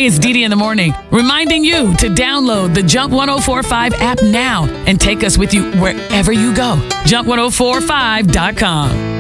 it's Dee Dee in the morning, reminding you to download the Jump 1045 app now and take us with you wherever you go. Jump1045.com.